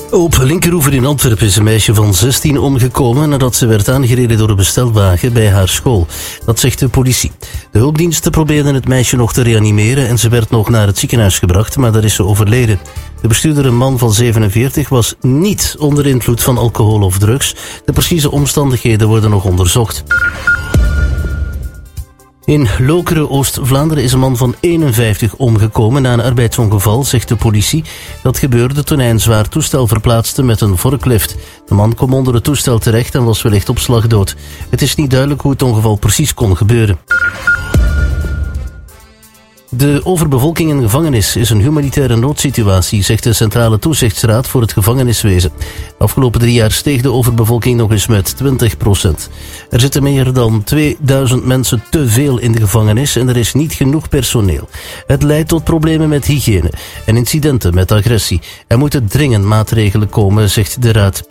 Op Linkeroever in Antwerpen is een meisje van 16 omgekomen nadat ze werd aangereden door een bestelwagen bij haar school. Dat zegt de politie. De hulpdiensten probeerden het meisje nog te reanimeren en ze werd nog naar het ziekenhuis gebracht, maar daar is ze overleden. De bestuurder, een man van 47, was niet onder invloed van alcohol of drugs. De precieze omstandigheden worden nog onderzocht. In Lokeren, Oost-Vlaanderen, is een man van 51 omgekomen na een arbeidsongeval, zegt de politie. Dat gebeurde toen hij een zwaar toestel verplaatste met een forklift. De man kwam onder het toestel terecht en was wellicht op slag dood. Het is niet duidelijk hoe het ongeval precies kon gebeuren. De overbevolking in de gevangenis is een humanitaire noodsituatie, zegt de Centrale Toezichtsraad voor het gevangeniswezen. De afgelopen 3 jaar steeg de overbevolking nog eens met 20%. Er zitten meer dan 2000 mensen te veel in de gevangenis en er is niet genoeg personeel. Het leidt tot problemen met hygiëne en incidenten met agressie. Er moeten dringend maatregelen komen, zegt de raad.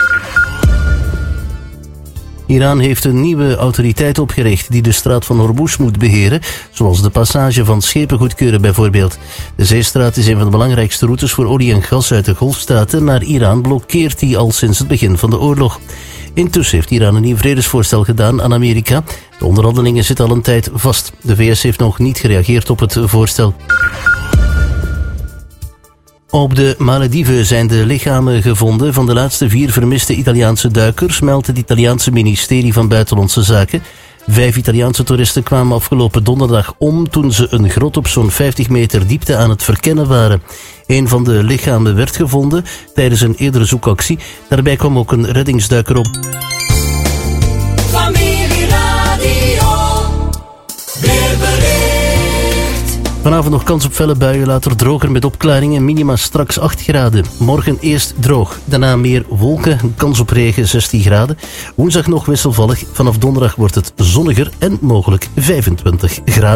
Iran heeft een nieuwe autoriteit opgericht die de straat van Hormuz moet beheren, zoals de passage van schepen goedkeuren bijvoorbeeld. De zeestraat is een van de belangrijkste routes voor olie en gas uit de Golfstaten, maar Iran blokkeert die al sinds het begin van de oorlog. Intussen heeft Iran een nieuw vredesvoorstel gedaan aan Amerika. De onderhandelingen zitten al een tijd vast. De VS heeft nog niet gereageerd op het voorstel. Op de Malediven zijn de lichamen gevonden van de laatste 4 vermiste Italiaanse duikers, meldt het Italiaanse ministerie van Buitenlandse Zaken. 5 Italiaanse toeristen kwamen afgelopen donderdag om toen ze een grot op zo'n 50 meter diepte aan het verkennen waren. Een van de lichamen werd gevonden tijdens een eerdere zoekactie. Daarbij kwam ook een reddingsduiker op. Vanavond nog kans op felle buien, later droger met opklaringen, minima straks 8 graden. Morgen eerst droog, daarna meer wolken, kans op regen 16 graden. Woensdag nog wisselvallig, vanaf donderdag wordt het zonniger en mogelijk 25 graden.